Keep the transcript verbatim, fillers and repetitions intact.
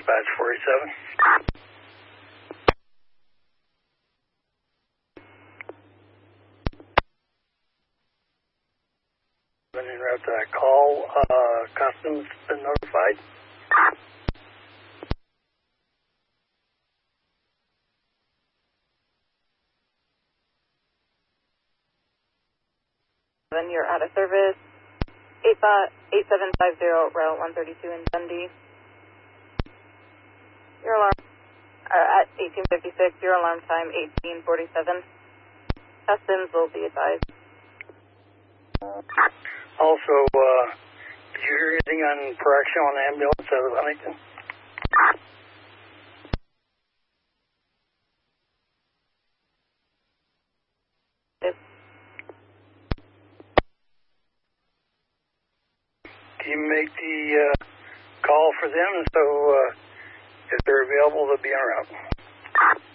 dispatch forty-seven. Been en route to that call. Uh, Customs been notified. Then you're out of service. eight seven five zero, route one thirty-two in Dundee. Your alarm uh, at eighteen fifty-six, your alarm time eighteen forty-seven. Customs will be advised. Also, uh, did you hear anything on correction on the ambulance out of Huntington? Yes. Can you make the uh, call for them so uh, if they're available, they'll be en route?